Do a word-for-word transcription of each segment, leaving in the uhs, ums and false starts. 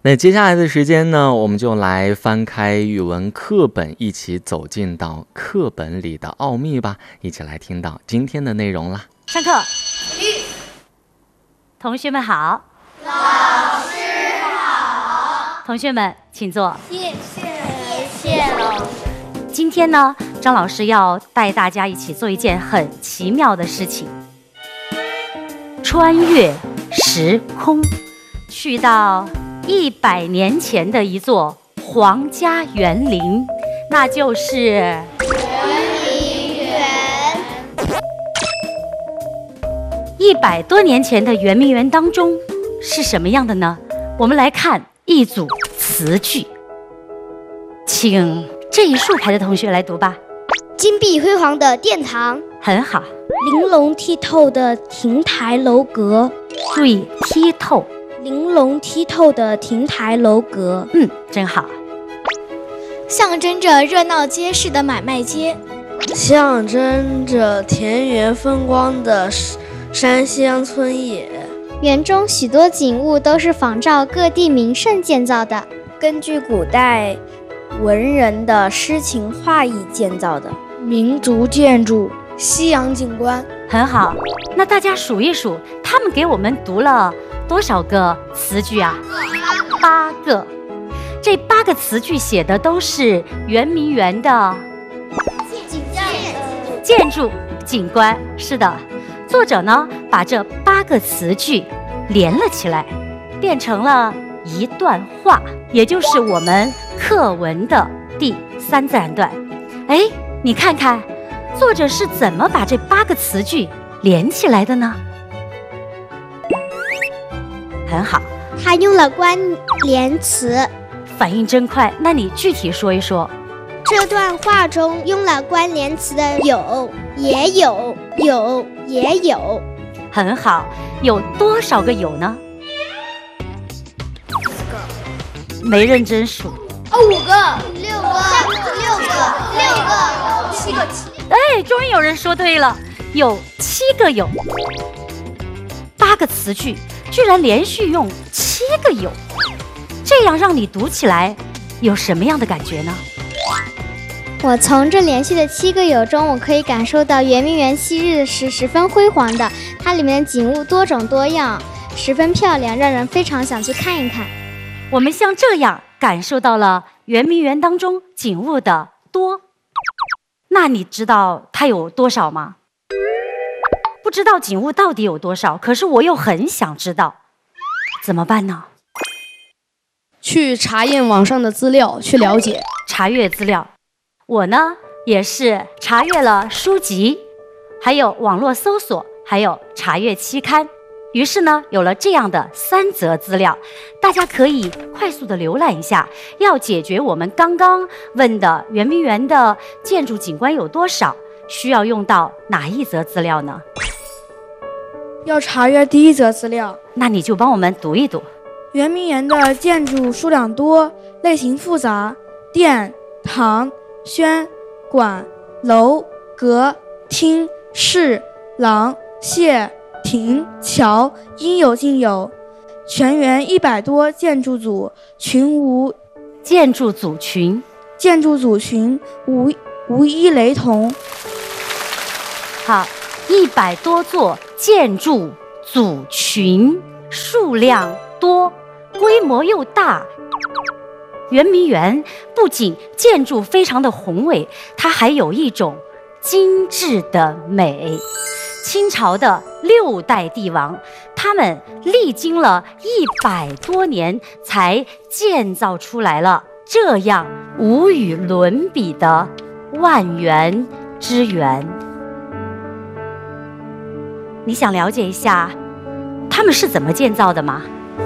那接下来的时间呢，我们就来翻开语文课本，一起走进到课本里的奥秘吧，一起来听到今天的内容啦。 上课，同学们好。 老师好。 同学们请坐。 谢谢谢谢老师。 今天呢，张老师要带大家一起做一件很奇妙的事情，穿越时空，去到一百年前的一座皇家园林，那就是圆明园。 一百多年前的圆明园当中是什么样的呢？我们来看一组词句，请这一竖排的同学来读吧。 金碧辉煌的殿堂， 很好。 玲珑剔透的亭台楼阁， 注意剔透。 玲珑剔透的亭台楼阁， 嗯，真好。 象征着热闹街市的买卖街， 象征着田园风光的山乡村野。 园中许多景物都是仿照各地名胜建造的， 根据古代文人的诗情画意建造的民族建筑， 西洋景观。 很好，那大家数一数，他们给我们读了多少个词句啊？八个。这八个词句写的都是圆明园的建筑景观。是的，作者呢把这八个词句连了起来，变成了一段话，也就是我们课文的第三自然段。哎，你看看作者是怎么把这八个词句连起来的呢？很好， 他用了关联词， 反应真快。那你具体说一说。 这段话中用了关联词的有、也有、有、也有。 很好，有多少个有呢？没认真数。 哦，五个、六个、六个、六个、七个七。 哎，终于有人说对了，有七个有。八个词句居然连续用七个有，这样让你读起来有什么样的感觉呢？ 我从这连续的七个有中，我可以感受到圆明园昔日是十分辉煌的，它里面的景物多种多样，十分漂亮，让人非常想去看一看。 我们像这样感受到了圆明园当中景物的多，那你知道它有多少吗？不知道景物到底有多少，可是我又很想知道，怎么办呢？ 去查验网上的资料，去了解。 查阅资料，我呢也是查阅了书籍，还有网络搜索，还有查阅期刊，于是呢有了这样的三则资料，大家可以快速的浏览一下。要解决我们刚刚问的圆明园的建筑景观有多少，需要用到哪一则资料呢？ 要查阅第一则资料。 那你就帮我们读一读。 圆明园的建筑数量多，类型复杂，殿、堂、轩、馆、楼、阁、厅、室、廊、榭、亭、桥，应有尽有。全园一百多建筑组群无建筑组群， 建筑组群无无一雷同。 好，一百多座建筑组群，数量多，规模又大。圆明园不仅建筑非常的宏伟，它还有一种精致的美。清朝的六代帝王，他们历经了一百多年才建造出来了这样无与伦比的万园之园。你想了解一下他们是怎么建造的吗？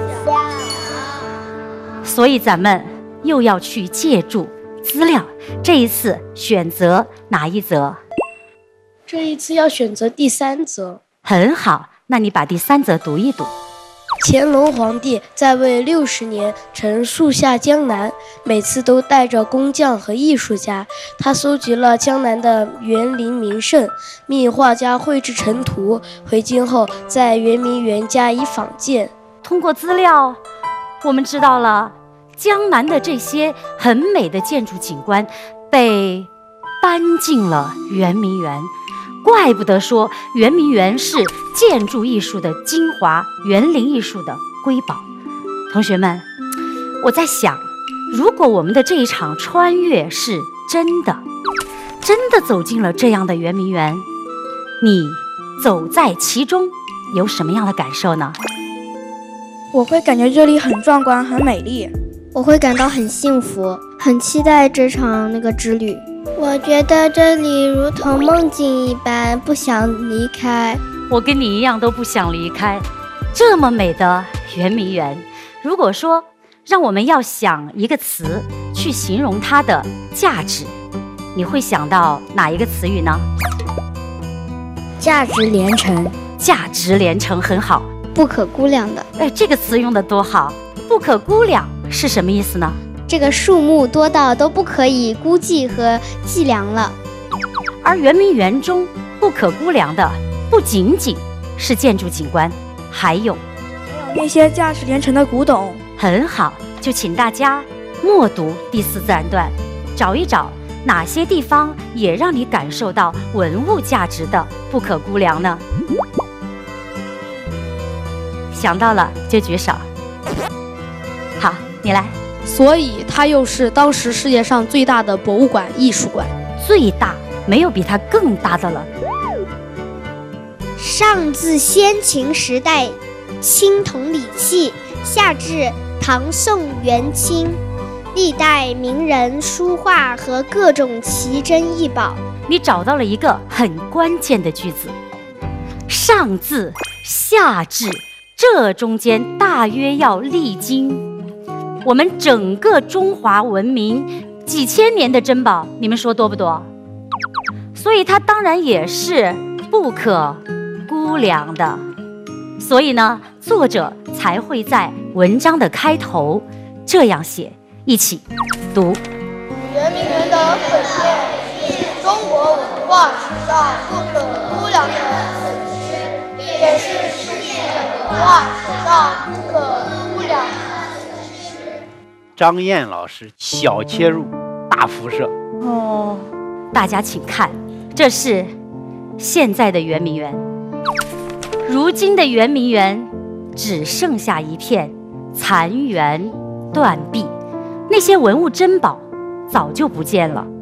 所以咱们又要去借助资料，这一次选择哪一则？ 这一次要选择第三则。 很好，那你把第三则读一读。 乾隆皇帝在位六十年，曾戍下江南，每次都带着工匠和艺术家。他搜集了江南的园林名胜，命画家绘制成图，回京后在圆明园加以仿建。 通过资料我们知道了江南的这些很美的建筑景观被搬进了圆明园，怪不得说圆明园是建筑艺术的精华，园林艺术的瑰宝。同学们，我在想，如果我们的这一场穿越是真的，真的走进了这样的圆明园，你走在其中有什么样的感受呢？ 我会感觉这里很壮观，很美丽。 我会感到很幸福，很期待这场那个之旅。 我觉得这里如同梦境一般，不想离开。 我跟你一样都不想离开。这么美的圆明园，如果说让我们要想一个词去形容它的价值，你会想到哪一个词语呢？ 价值连城。 价值连城很好。 不可估量的。 哎，这个词用得多好！不可估量是什么意思呢？ 这个数目多到都不可以估计和计量了。 而圆明园中不可估量的不仅仅是建筑景观，还有还有那些价值连城的古董。 很好，就请大家默读第四自然段，找一找哪些地方也让你感受到文物价值的不可估量呢？想到了就举手。好，你来。 所以它又是当时世界上最大的博物馆、艺术馆。 最大，没有比它更大的了。 上自先秦时代青铜礼器，下至唐宋元清，历代名人书画和各种奇珍异宝。 你找到了一个很关键的句子，上自下至，这中间大约要历经我们整个中华文明几千年的珍宝，你们说多不多？所以它当然也是不可估量的。所以呢，作者才会在文章的开头这样写，一起读。 圆明园的本片是中国文化史上不可估量的损失，也是世界文化史上不可估量的。 张燕老师小切入，大辐射。 哦，大家请看，这是现在的圆明园。如今的圆明园只剩下一片残垣断壁，那些文物珍宝早就不见了。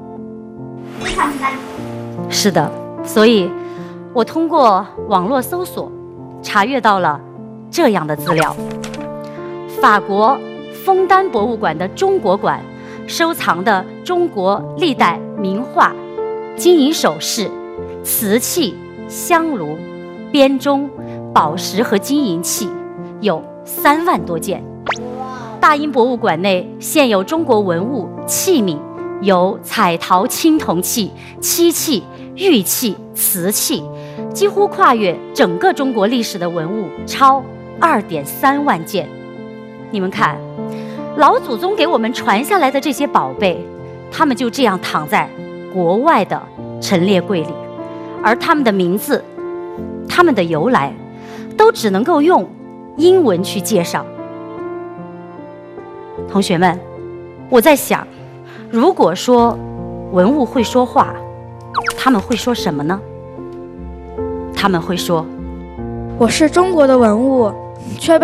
是的，所以我通过网络搜索查阅到了这样的资料：法国枫丹博物馆的中国馆收藏的中国历代名画、金银首饰、瓷器、香炉、编钟、宝石和金银器有三万多件。大英博物馆内现有中国文物器皿有彩陶青铜器、漆器、玉器、瓷器，几乎跨越整个中国历史的文物超二点三万件。你们看，老祖宗给我们传下来的这些宝贝，他们就这样躺在国外的陈列柜里，而他们的名字、他们的由来，都只能够用英文去介绍。同学们，我在想，如果说文物会说话，他们会说什么呢？他们会说： 我是中国的文物，却被